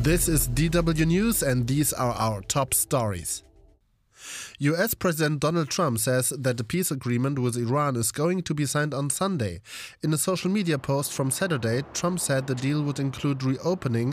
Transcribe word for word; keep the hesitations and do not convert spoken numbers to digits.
This is D W News, and these are our top stories. U S President Donald Trump says that the peace agreement with Iran is going to be signed on Sunday. In a social media post from Saturday, Trump said the deal would include reopening